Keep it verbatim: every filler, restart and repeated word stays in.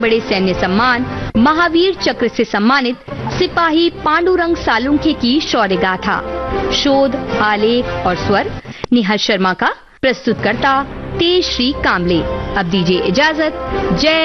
बड़े सैन्य सम्मान महावीर चक्र से सम्मानित सिपाही पांडुरंग सालुंखे की शौर्य गाथा। शोध, आलेख और स्वर निहाल शर्मा का, प्रस्तुतकर्ता तेजश्री कामले। अब दीजिए इजाजत। जय